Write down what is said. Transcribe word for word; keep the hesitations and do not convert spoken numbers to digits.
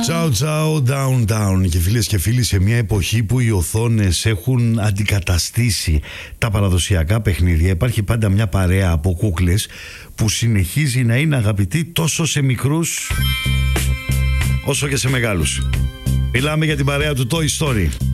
Ciao ciao down down. Και φίλες και φίλοι, σε μια εποχή που οι οθόνες έχουν αντικαταστήσει τα παραδοσιακά παιχνίδια, υπάρχει πάντα μια παρέα από κούκλες που συνεχίζει να είναι αγαπητή τόσο σε μικρούς όσο και σε μεγάλους. Μιλάμε για την παρέα του Toy Story.